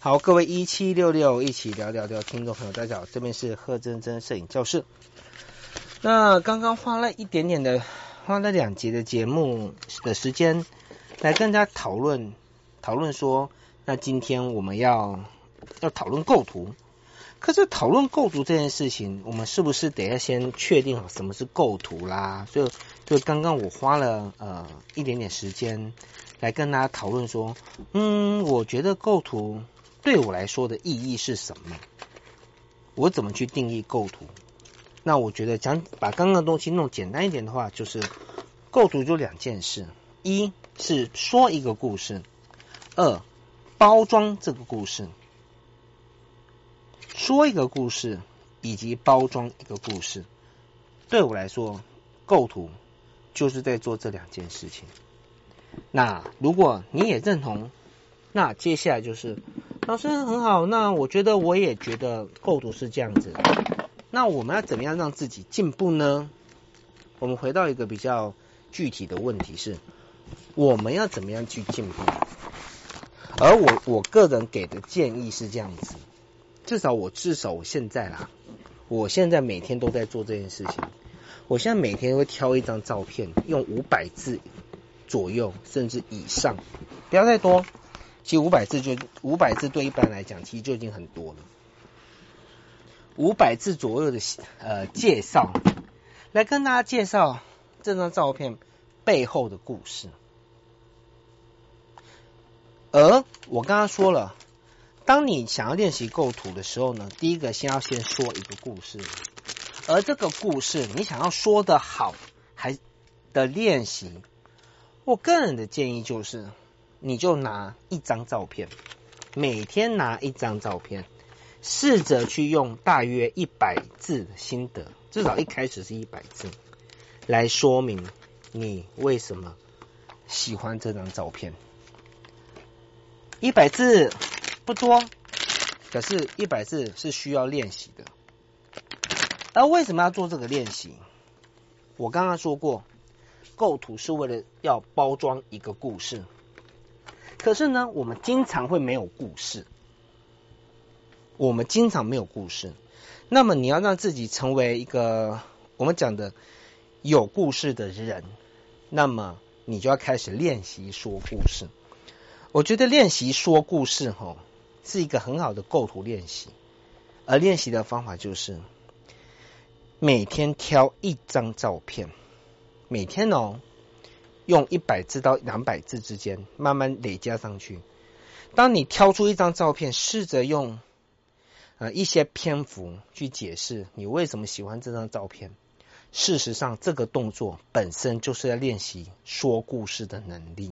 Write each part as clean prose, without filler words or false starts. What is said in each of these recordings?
好，各位1766一起聊聊聊听众朋友，大家好，这边是贺真真摄影教室。那刚刚花了2节的节目的时间来跟大家讨论说，那今天我们要讨论构图。可是讨论构图这件事情，我们是不是得要先确定好什么是构图啦？所以就刚刚我花了一点点时间来跟大家讨论说，我觉得构图对我来说的意义是什么？我怎么去定义构图？那我觉得把刚刚的东西弄简单一点的话，就是构图就2件事：一是说一个故事，二包装这个故事。说一个故事以及包装一个故事，对我来说，构图就是在做这2件事情。那如果你也认同，那接下来就是老师很好，那我觉得我也觉得构图是这样子。那我们要怎么样让自己进步呢？我们回到一个比较具体的问题是，我们要怎么样去进步？而我个人给的建议是这样子。至少我现在每天都在做这件事情。我现在每天会挑一张照片，用500字左右，甚至以上，不要太多。其实500字对一般来讲，其实就已经很多了。500字左右的介绍，来跟大家介绍这张照片背后的故事。而我刚刚说了。当你想要练习构图的时候呢，第一个先说一个故事，而这个故事你想要说得好，还的练习，我个人的建议就是，你就拿一张照片，每天拿一张照片，试着去用大约100字的心得，至少一开始是100字，来说明你为什么喜欢这张照片。100字。不多，可是100字是需要练习的。而为什么要做这个练习？我刚刚说过，构图是为了要包装一个故事。可是呢，我们经常会没有故事。那么你要让自己成为一个我们讲的有故事的人，那么你就要开始练习说故事。我觉得练习说故事是一个很好的构图练习，而练习的方法就是每天挑一张照片，每天用100字到200字之间慢慢累加上去。当你挑出一张照片，试着用一些篇幅去解释你为什么喜欢这张照片。事实上，这个动作本身就是在练习说故事的能力。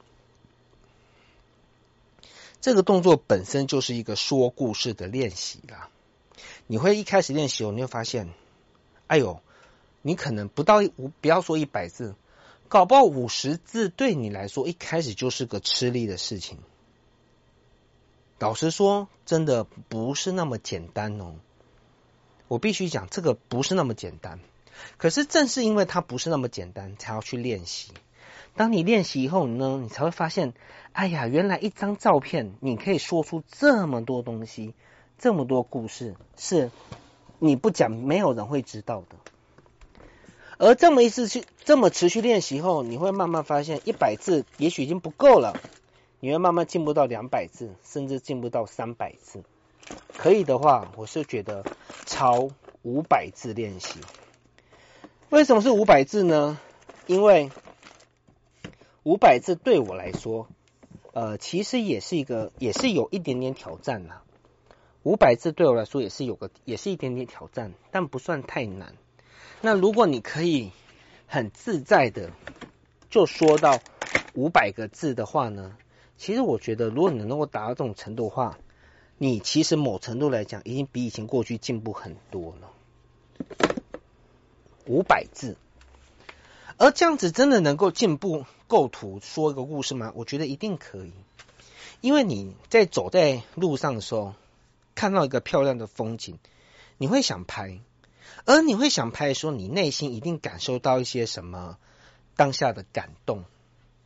这个动作本身就是一个说故事的练习啦。你会一开始练习你会发现，你可能不要说100字，搞不好50字对你来说一开始就是个吃力的事情。老实说，真的不是那么简单我必须讲，这个不是那么简单。可是正是因为它不是那么简单，才要去练习。当你练习以后呢，你才会发现，原来一张照片你可以说出这么多东西，这么多故事，是你不讲没有人会知道的。而这么持续练习后，你会慢慢发现100字也许已经不够了，你会慢慢进步到200字，甚至进步到300字。可以的话，我是觉得超500字练习。为什么是500字呢？因为500字对我来说，其实也是有一点点挑战啦。500字对我来说也是一点点挑战，但不算太难。那如果你可以很自在的就说到500个字的话呢，其实我觉得如果你能够达到这种程度的话，你其实某程度来讲已经比以前过去进步很多了。500字。而这样子真的能够进步构图说一个故事吗？我觉得一定可以。因为你走在路上的时候，看到一个漂亮的风景，你会想拍。而你会想拍的时候，你内心一定感受到一些什么当下的感动。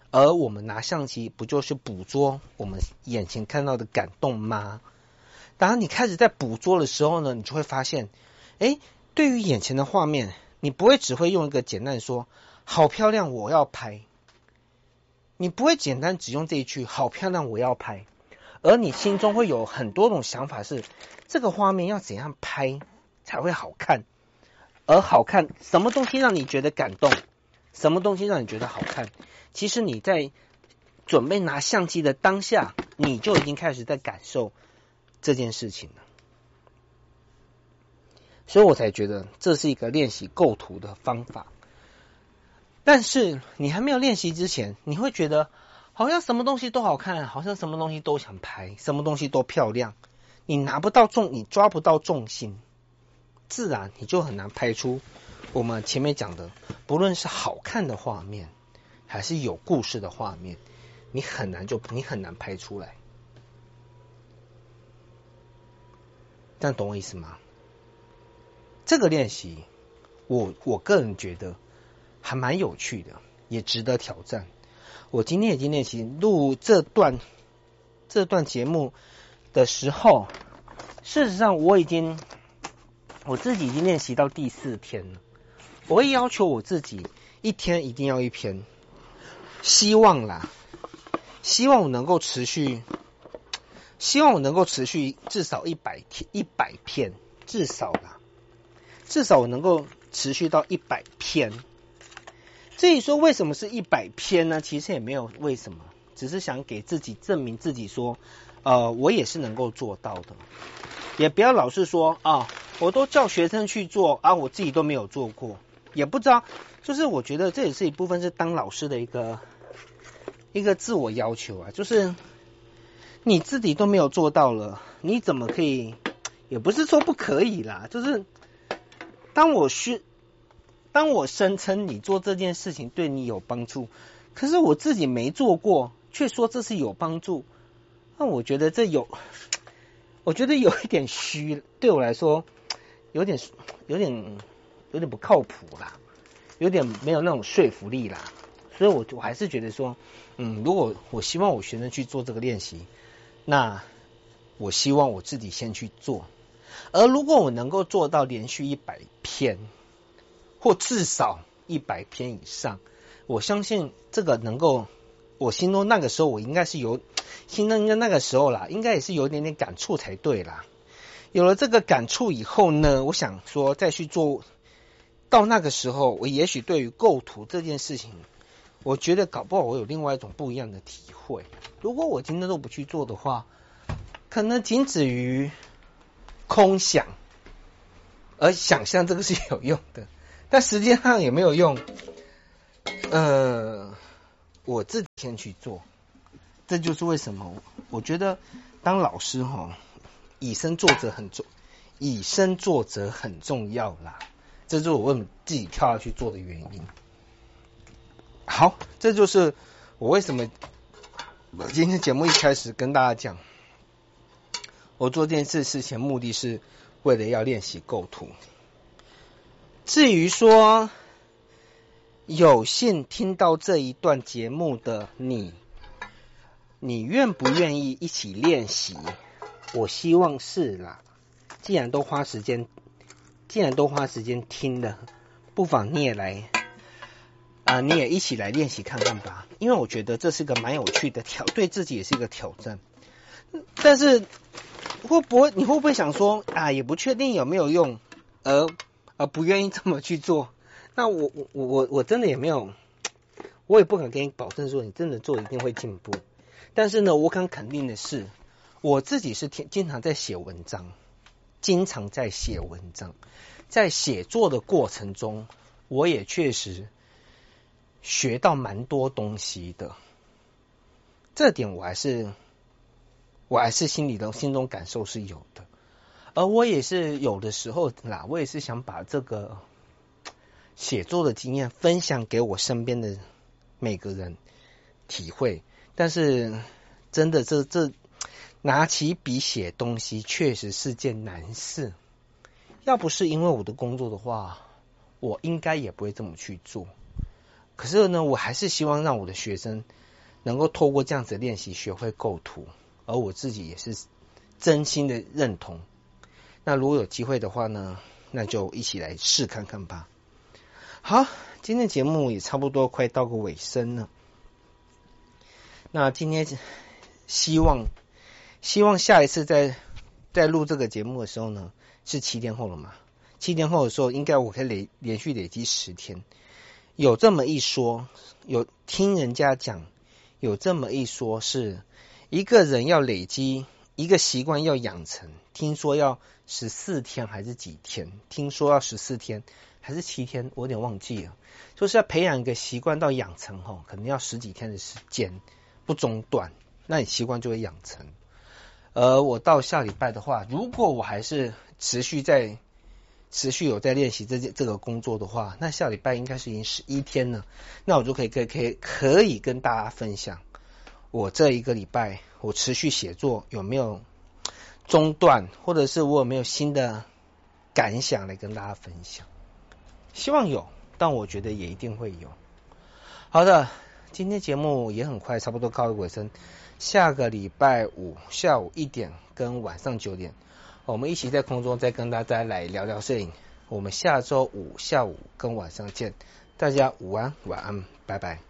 而我们拿相机不就是捕捉我们眼前看到的感动吗？当你开始在捕捉的时候呢，你就会发现，对于眼前的画面，你不会只会用一个简单的说好漂亮我要拍，你不会简单只用这一句好漂亮我要拍，而你心中会有很多种想法，是这个画面要怎样拍才会好看，而好看什么东西让你觉得感动，什么东西让你觉得好看，其实你在准备拿相机的当下，你就已经开始在感受这件事情了。所以我才觉得这是一个练习构图的方法。但是你还没有练习之前，你会觉得好像什么东西都好看，好像什么东西都想拍，什么东西都漂亮，你抓不到重心，自然你就很难拍出我们前面讲的，不论是好看的画面还是有故事的画面，你很难拍出来。这样懂我意思吗？这个练习我个人觉得还蛮有趣的，也值得挑战。我今天已经练习录这段节目的时候，事实上我自己已经练习到第4天了。我会要求我自己一天一定要一篇，希望我能够持续至少100篇，至少我能够持续到100篇。至于说为什么是100篇呢？其实也没有为什么，只是想给自己证明自己说，我也是能够做到的。也不要老是说我都叫学生去做我自己都没有做过，也不知道。就是我觉得这也是一部分是当老师的一个自我要求啊，就是你自己都没有做到了，你怎么可以？也不是说不可以啦，就是当我声称你做这件事情对你有帮助，可是我自己没做过，却说这是有帮助，那我觉得有一点虚，对我来说有点不靠谱啦，有点没有那种说服力啦。所以我还是觉得说，如果我希望我学生去做这个练习，那我希望我自己先去做。而如果我能够做到连续100篇，或至少100篇以上，我相信这个能够，我心中那个时候我应该是那个时候啦，应该也是有一点点感触才对啦。有了这个感触以后呢，我想说再去做，到那个时候，我也许对于构图这件事情，我觉得搞不好我有另外一种不一样的体会。如果我今天都不去做的话，可能仅止于空想，而想象这个是有用的，但实际上也没有用。我自己先去做，这就是为什么我觉得当老师以身作则很重要啦。这就是我为什么自己跳下去做的原因。好，这就是我为什么今天节目一开始跟大家讲，我做这件事情目的是为了要练习构图。至于说有幸听到这一段节目的你愿不愿意一起练习？我希望是啦。既然都花时间听了，不妨你也一起来练习看看吧。因为我觉得这是个蛮有趣的对自己也是一个挑战。但是你会不会想说也不确定有没有用，而不愿意这么去做？那我真的也没有，我也不敢跟你保证说你真的做一定会进步。但是呢，我敢肯定的是，我自己是经常在写文章，在写作的过程中，我也确实学到蛮多东西的。这点我还是心中感受是有的。而我也是有的时候啦，我也是想把这个写作的经验分享给我身边的每个人体会。但是真的这拿起笔写东西确实是件难事。要不是因为我的工作的话，我应该也不会这么去做。 可是呢，我还是希望让我的学生能够透过这样子的练习学会构图，而我自己也是真心的认同。那如果有机会的话呢，那就一起来试看看吧。好，今天的节目也差不多快到个尾声了。那今天希望下一次在录这个节目的时候呢，是7天后了嘛？7天后的时候，应该我可以连续累积10天。有这么一说，有听人家讲，有这么一说，是一个人要累积一个习惯要养成，听说要14天还是几天？听说要14天还是7天？我有点忘记了。就是要培养一个习惯到养成可能要10几天的时间，不中断，那你习惯就会养成。我到下礼拜的话，如果我还是持续有在练习这个工作的话，那下礼拜应该是已经11天了，那我就可以跟大家分享我这一个礼拜我持续写作有没有中断，或者是我有没有新的感想来跟大家分享。希望有，但我觉得也一定会有。好的，今天节目也很快差不多告一尾声。下个礼拜五下午1点跟晚上9点，我们一起在空中再跟大家来聊聊摄影。我们下周五下午跟晚上见，大家午安晚安，拜拜。